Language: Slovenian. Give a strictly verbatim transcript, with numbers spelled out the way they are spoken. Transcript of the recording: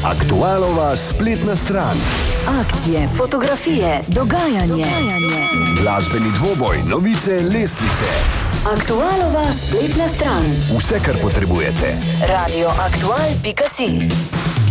Aktualova spletna stran. Akcije, fotografije, dogajanje. dogajanje. Glasbeni dvoboj, novice, lestvice. Aktualova spletna stran. Vse, kar potrebujete. radio aktual pika si.